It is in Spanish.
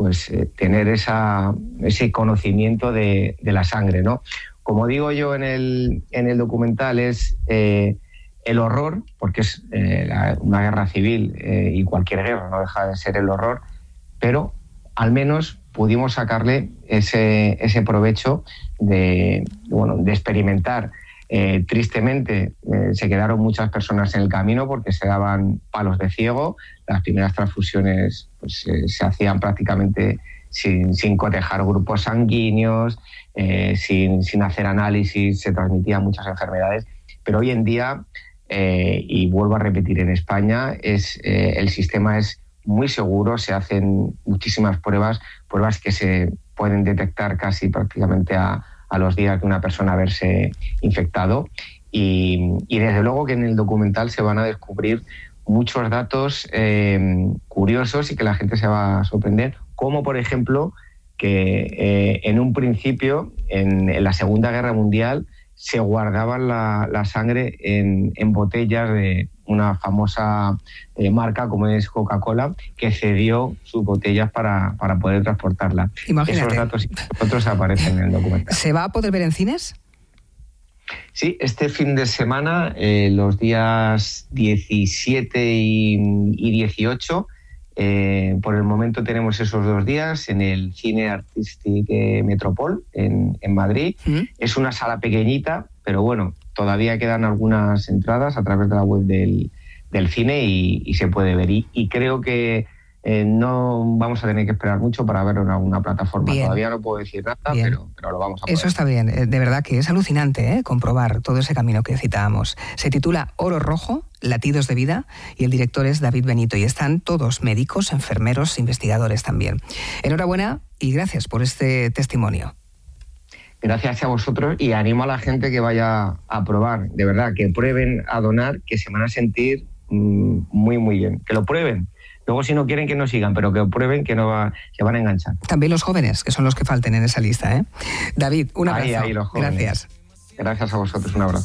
pues tener ese conocimiento de la sangre, ¿no? Como digo yo en el documental, es el horror, porque es una guerra civil y cualquier guerra no deja de ser el horror, pero al menos pudimos sacarle ese provecho de experimentar. Tristemente se quedaron muchas personas en el camino porque se daban palos de ciego. Las primeras transfusiones pues, se hacían prácticamente sin cotejar grupos sanguíneos, sin hacer análisis, se transmitían muchas enfermedades. Pero hoy en día, y vuelvo a repetir, en España el sistema es muy seguro, se hacen muchísimas pruebas que se pueden detectar casi prácticamente a los días de una persona haberse infectado, y desde luego que en el documental se van a descubrir muchos datos curiosos y que la gente se va a sorprender, como por ejemplo que en un principio, en la Segunda Guerra Mundial, se guardaban la sangre en botellas de una famosa marca como es Coca-Cola, que cedió sus botellas para poder transportarla. Imagínate. Esos datos y otros aparecen en el documental. ¿Se va a poder ver en cines? Sí, este fin de semana, los días 17 y 18, por el momento tenemos esos 2 días en el Cine Artístic Metropol en Madrid. Es una sala pequeñita, pero bueno, todavía quedan algunas entradas a través de la web del cine y se puede ver. Y creo que no vamos a tener que esperar mucho para verlo en alguna plataforma. Bien. Todavía no puedo decir nada, pero lo vamos a poder. Eso está bien. De verdad que es alucinante comprobar todo ese camino que citábamos. Se titula Oro Rojo, Latidos de Vida, y el director es David Benito. Y están todos médicos, enfermeros, investigadores también. Enhorabuena y gracias por este testimonio. Gracias a vosotros y animo a la gente que vaya a probar, de verdad, que prueben a donar, que se van a sentir muy, muy bien. Que lo prueben. Luego, si no quieren, que no sigan, pero que prueben, que se van a enganchar. También los jóvenes, que son los que falten en esa lista, ¿eh? David, un abrazo. Ahí los jóvenes. Gracias. Gracias a vosotros, un abrazo.